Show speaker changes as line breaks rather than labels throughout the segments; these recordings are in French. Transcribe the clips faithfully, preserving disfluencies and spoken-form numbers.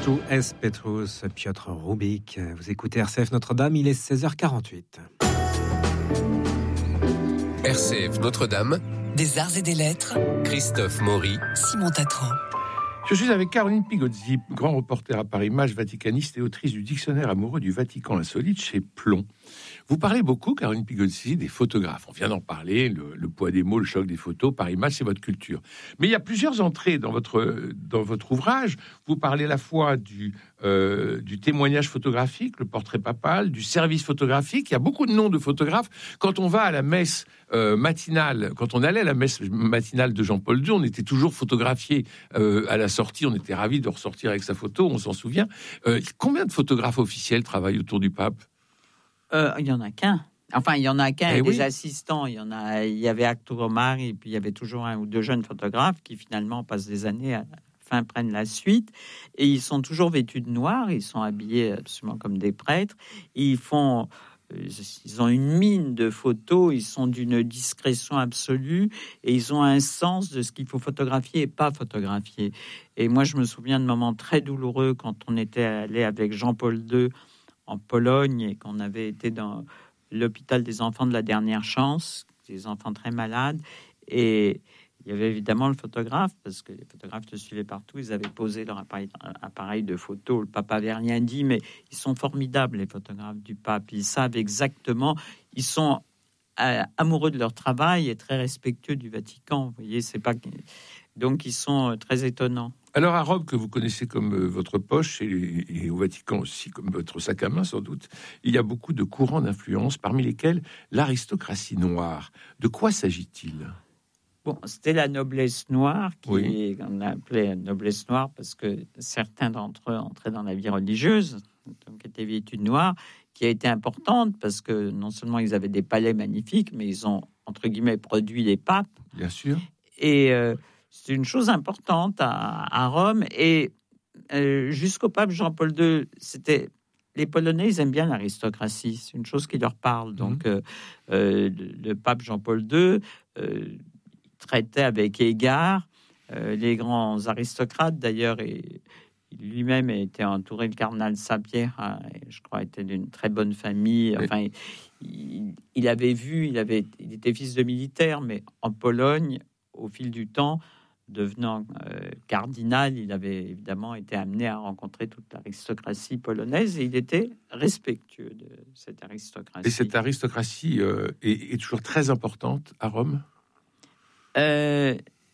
Sous S. Petrus, Piotr Rubik. Vous écoutez R C F Notre-Dame, il est seize heures quarante-huit.
R C F Notre-Dame,
des arts et des lettres,
Christophe Maury,
Simon Tatran.
Je suis avec Caroline Pigozzi, grand reporter à Paris Match, vaticaniste et autrice du dictionnaire amoureux du Vatican insolite chez Plomb. Vous parlez beaucoup, Caroline Pigozzi, des photographes. On vient d'en parler, le, le poids des mots, le choc des photos. Paris Match, c'est votre culture. Mais il y a plusieurs entrées dans votre, dans votre ouvrage. Vous parlez à la fois du, euh, du témoignage photographique, le portrait papal, du service photographique. Il y a beaucoup de noms de photographes. Quand on va à la messe euh, matinale, quand on allait à la messe matinale de Jean-Paul deux, on était toujours photographié euh, à la sortie. On était ravis de ressortir avec sa photo, on s'en souvient. Euh, combien de photographes officiels travaillent autour du pape ?
Euh, il y en a qu'un. Enfin, il y en a qu'un,
Eh
et
oui.
des assistants. Il y en a. Il y avait Arturo Omar, et puis il y avait toujours un ou deux jeunes photographes qui finalement passent des années à la fin prennent la suite. Et ils sont toujours vêtus de noir. Ils sont habillés absolument comme des prêtres. Ils font. Ils ont une mine de photos. Ils sont d'une discrétion absolue et ils ont un sens de ce qu'il faut photographier et pas photographier. Et moi, je me souviens de moments très douloureux quand on était allé avec Jean-Paul deux en Pologne et qu'on avait été dans l'hôpital des enfants de la dernière chance, des enfants très malades, et il y avait évidemment le photographe, parce que les photographes te suivaient partout, ils avaient posé leur appareil, appareil de photo, le pape avait rien dit, mais ils sont formidables, les photographes du pape, ils savent exactement, ils sont euh, amoureux de leur travail et très respectueux du Vatican, vous voyez, c'est pas... Donc ils sont euh, très étonnants.
Alors à Rome, que vous connaissez comme euh, votre poche, et, et au Vatican aussi comme votre sac à main sans doute, il y a beaucoup de courants d'influence, parmi lesquels l'aristocratie noire. De quoi s'agit-il ?
Bon, c'était la noblesse noire, qui
Oui.
on a appelé noblesse noire parce que certains d'entre eux entraient dans la vie religieuse, donc étaient vêtus de noir, qui a été importante parce que non seulement ils avaient des palais magnifiques, mais ils ont, entre guillemets, produit les papes.
Bien sûr.
Et euh, c'est une chose importante à, à Rome. Et euh, jusqu'au pape Jean-Paul deux, c'était... Les Polonais, ils aiment bien l'aristocratie. C'est une chose qui leur parle. Donc, mmh. euh, euh, le, le pape Jean-Paul deux euh, traitait avec égard euh, les grands aristocrates. D'ailleurs, et, lui-même était entouré, le cardinal Saint-Pierre, hein, je crois, était d'une très bonne famille. Enfin, oui. il, il avait vu, il, avait, il était fils de militaire, mais en Pologne, au fil du temps, devenant euh, cardinal, il avait évidemment été amené à rencontrer toute l'aristocratie polonaise et il était respectueux de cette aristocratie.
Et cette aristocratie euh, est, est toujours très importante à Rome ?
euh,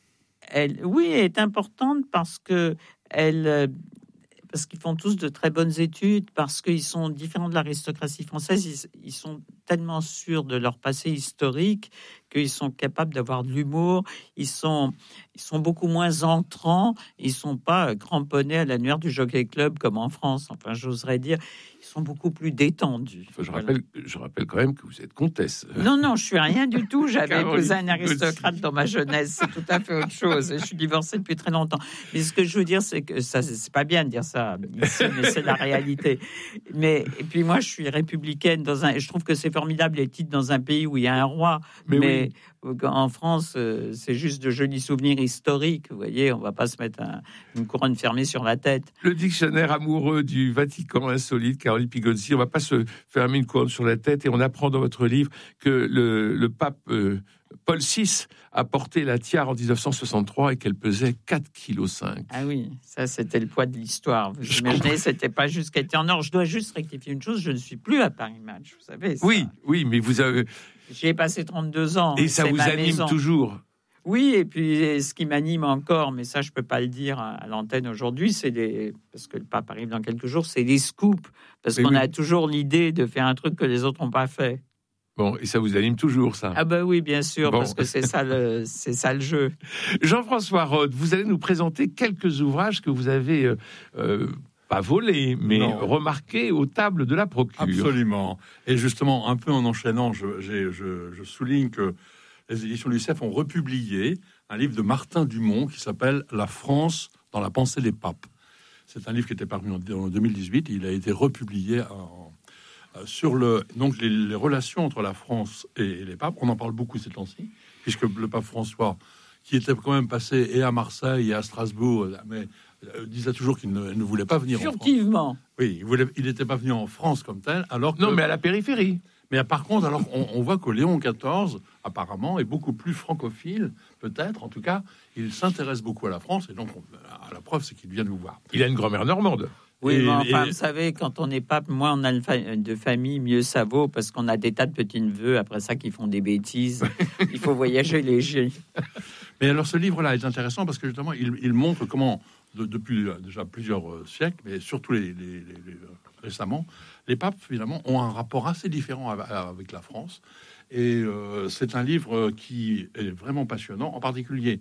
elle, Oui, elle est importante parce que elle, parce qu'ils font tous de très bonnes études, parce qu'ils sont différents de l'aristocratie française. Ils, ils sont tellement sûrs de leur passé historique qu'ils sont capables d'avoir de l'humour. Ils sont, ils sont beaucoup moins entrants. Ils sont pas cramponnés à l'annuaire du Jockey Club comme en France. Enfin, j'oserais dire, ils sont beaucoup plus détendus.
Enfin, je,
voilà.
rappelle, je rappelle quand même que vous êtes comtesse.
Non, non, je suis rien du tout. J'avais épousé un aristocrate dans ma jeunesse. C'est tout à fait autre chose. Je suis divorcée depuis très longtemps. Mais ce que je veux dire, c'est que ça, c'est pas bien de dire ça ici, mais c'est la réalité. Mais et puis moi, je suis républicaine dans un. Je trouve que c'est formidable les titres dans un pays où il y a un roi. Mais, mais oui. En France, c'est juste de jolis souvenirs historiques. Vous voyez, on va pas se mettre un, une couronne fermée sur la tête.
Le dictionnaire amoureux du Vatican insolite, Caroline Pigozzi. On va pas se fermer une couronne sur la tête et on apprend dans votre livre que le, le pape euh, Paul six a porté la tiare en dix-neuf cent soixante-trois et qu'elle pesait quatre virgule cinq kilos.
Ah oui, ça c'était le poids de l'histoire. Vous imaginez, c'était pas juste qu'elle était en or. Je dois juste rectifier une chose, je ne suis plus à Paris Match, vous savez. Ça.
Oui, oui, mais vous avez...
J'y ai passé trente-deux ans.
Et ça vous anime maison. Toujours.
Oui, et puis ce qui m'anime encore, mais ça je peux pas le dire à l'antenne aujourd'hui, c'est les... parce que le pape arrive dans quelques jours, c'est les scoops. Parce mais qu'on oui. a toujours l'idée de faire un truc que les autres n'ont pas fait.
Bon, et ça vous anime toujours, ça ?
Ah ben oui, bien sûr, bon. Parce que c'est ça, le, c'est ça le jeu.
Jean-François Rode, vous allez nous présenter quelques ouvrages que vous avez... Euh, euh, pas volés, mais non. remarqués aux tables de la Procure.
Absolument. Et justement, un peu en enchaînant, je, je, je, je souligne que les éditions du Lucef ont republié un livre de Martin Dumont qui s'appelle « La France dans la pensée des papes ». C'est un livre qui était paru en deux mille dix-huit et il a été republié en, sur le, donc les, les relations entre la France et, et les papes. On en parle beaucoup ces temps-ci, puisque le pape François, qui était quand même passé et à Marseille et à Strasbourg, mais euh, disait toujours qu'il ne, ne voulait pas venir en France.
Furtivement.
Oui, il n'était pas venu en France comme tel, alors que...
Non, mais à la périphérie.
Mais par contre, alors, on, on voit que Léon quatorze, apparemment, est beaucoup plus francophile, peut-être. En tout cas, il s'intéresse beaucoup à la France, et donc, on, à la preuve, c'est qu'il vient nous voir.
Il a une grand-mère normande.
Oui,
Et-
mais enfin,
et-
vous savez, quand on n'est pas, moins on a le fa- de famille, mieux ça vaut, parce qu'on a des tas de petits-neveux, après ça, qui font des bêtises. Il faut voyager léger.
Mais alors, ce livre-là est intéressant parce que, justement, il, il montre comment, de- depuis euh, déjà plusieurs euh, siècles, mais surtout les, les- les- les- euh, récemment, les papes, finalement, ont un rapport assez différent avec, avec la France. Et euh, c'est un livre qui est vraiment passionnant, en particulier...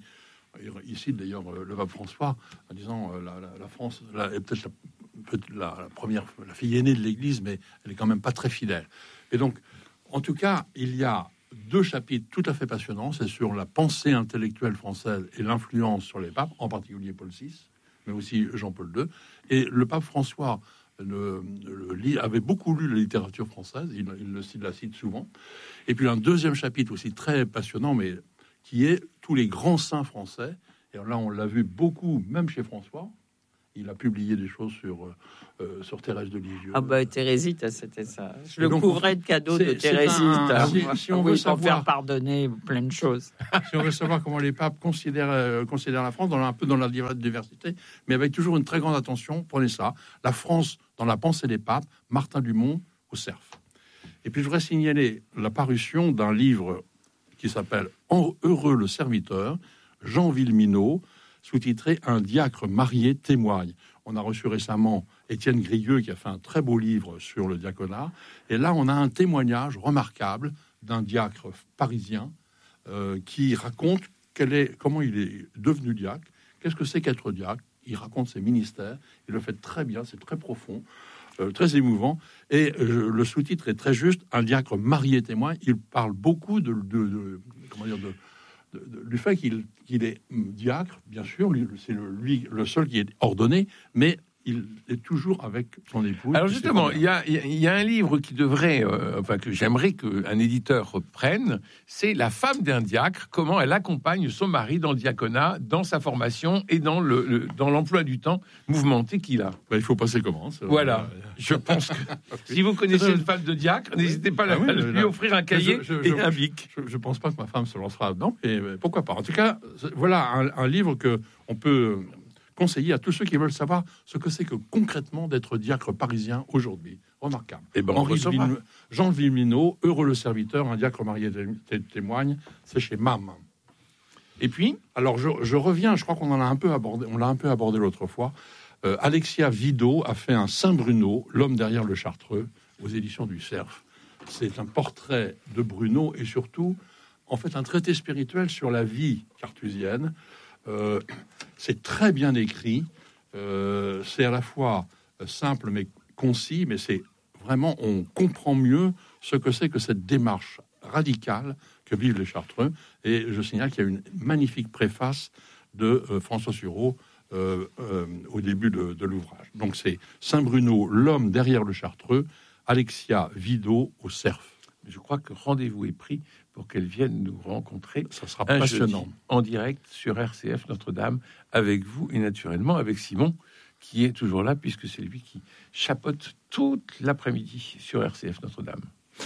Il cite d'ailleurs euh, le pape François en disant euh, la, la, la France la, est peut-être la, peut la, la première, la fille aînée de l'Église, mais elle est quand même pas très fidèle. Et donc, en tout cas, il y a deux chapitres tout à fait passionnants. C'est sur la pensée intellectuelle française et l'influence sur les papes, en particulier Paul six, mais aussi Jean-Paul deux. Et le pape François le, le, le, avait beaucoup lu la littérature française. Il, il, le, il la cite souvent. Et puis un deuxième chapitre aussi très passionnant, mais qui est tous les grands saints français. Et là, on l'a vu beaucoup, même chez François. Il a publié des choses sur, euh, sur Thérèse de Lisieux.
Ah bah Thérésite, c'était ça. Je
Et
le
donc,
couvrais de cadeaux
c'est-
de
c'est
Thérésite.
un- si- si on
Oui,
veut
pour
savoir-
faire pardonner plein de choses.
Si on veut savoir comment les papes considèrent, euh, considèrent la France, dans la- un peu dans la diversité, mais avec toujours une très grande attention, prenez ça, la France dans la pensée des papes, Martin Dumont au Cerf. Et puis je voudrais signaler la parution d'un livre qui s'appelle « Heureux le serviteur », Jean Villeminot, sous-titré « Un diacre marié témoigne ». On a reçu récemment Étienne Grieux qui a fait un très beau livre sur le diaconat. Et là, on a un témoignage remarquable d'un diacre parisien euh, qui raconte quel est, comment il est devenu diacre, qu'est-ce que c'est qu'être diacre. Il raconte ses ministères, il le fait très bien, c'est très profond, euh, très émouvant. Et euh, le sous-titre est très juste, un diacre marié témoin. Il parle beaucoup de, de, de comment dire, de, de, de, du fait qu'il qu'il est diacre, bien sûr, lui, c'est le, lui le seul qui est ordonné, mais il est toujours avec son épouse.
Alors justement, il y a, il y a un livre qui devrait, euh, enfin que j'aimerais qu'un éditeur reprenne, c'est La femme d'un diacre, comment elle accompagne son mari dans le diaconat, dans sa formation et dans le, le dans l'emploi du temps mouvementé qu'il a.
Ben, il faut passer comment ça,
Voilà,
euh,
je pense que si vous connaissez une femme de diacre, n'hésitez pas à,
Ah oui,
à lui
là,
offrir un cahier
je- je-
et
je-
un bic.
Je, je pense pas que ma femme se lancera dedans, mais pourquoi pas. En tout cas, voilà un, un livre que on peut conseiller à tous ceux qui veulent savoir ce que c'est que concrètement d'être diacre parisien aujourd'hui. Remarquable.
Et ben, on
Henri
recevra.
Ville- Jean Villeminot, Heureux le serviteur, un diacre marié té- témoigne, c'est chez M A M.
Et puis,
alors je, je reviens, je crois qu'on en a un peu abordé, on l'a un peu abordé l'autre fois. Euh, Alexia Vido a fait un Saint-Bruno, l'homme derrière le Chartreux, aux éditions du Cerf. C'est un portrait de Bruno et surtout, en fait, un traité spirituel sur la vie carthusienne. Euh, c'est très bien écrit. Euh, c'est à la fois simple mais concis, mais c'est vraiment, on comprend mieux ce que c'est que cette démarche radicale que vivent les Chartreux. Et je signale qu'il y a une magnifique préface de euh, François Sureau euh, euh, au début de, de l'ouvrage. Donc c'est Saint-Bruno, l'homme derrière le Chartreux, Alexia Vido au Cerf.
je crois que rendez-vous est pris pour qu'elle vienne nous rencontrer.
Ça sera
un
passionnant.
jeudi en direct sur R C F Notre-Dame avec vous et naturellement avec Simon qui est toujours là puisque c'est lui qui chapeaute toute l'après-midi sur R C F Notre-Dame.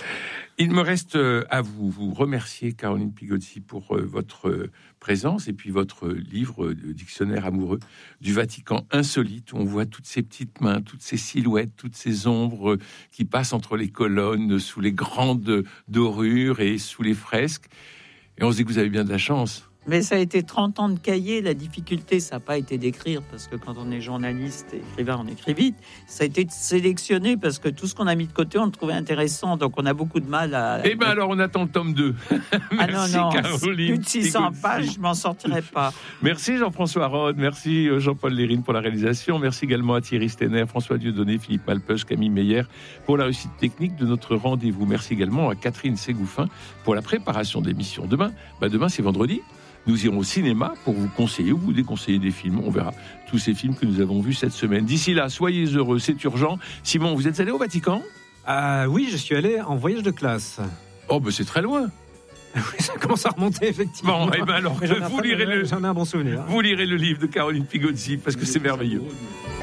Il me reste à vous, vous remercier, Caroline Pigozzi, pour votre présence et puis votre livre de dictionnaire amoureux du Vatican insolite, où on voit toutes ces petites mains, toutes ces silhouettes, toutes ces ombres qui passent entre les colonnes, sous les grandes dorures et sous les fresques. Et on se dit que vous avez bien de la chance.
Mais ça a été trente ans de cahier. La difficulté, ça n'a pas été d'écrire, parce que quand on est journaliste et écrivain, on écrit vite. Ça a été de sélectionner, parce que tout ce qu'on a mis de côté, on le trouvait intéressant. Donc on a beaucoup de mal à...
Eh bien alors, on attend le tome deux.
Ah non, non,
Caroline
plus de six cents
Pigozzi.
pages, je m'en sortirai pas.
Merci Jean-François Rode, merci Jean-Paul Lérine pour la réalisation, merci également à Thierry Stenner, François Dieudonné, Philippe Malpeuch, Camille Meyer pour la réussite technique de notre rendez-vous. Merci également à Catherine Ségouffin pour la préparation de l'émission. Demain, bah demain c'est vendredi. Nous irons au cinéma pour vous conseiller ou vous déconseiller des films. On verra tous ces films que nous avons vus cette semaine. D'ici là, soyez heureux, c'est urgent. Simon, vous êtes allé au Vatican ?
Ah oui, je suis allé en voyage de classe.
Oh, ben c'est très loin.
Oui, ça commence à remonter, effectivement.
Bon, et ben alors,
Mais j'en ai un
vous
très-
lirez le,
J'en ai un bon souvenir.
vous lirez le livre de Caroline Pigozzi parce que c'est merveilleux.
Drôle.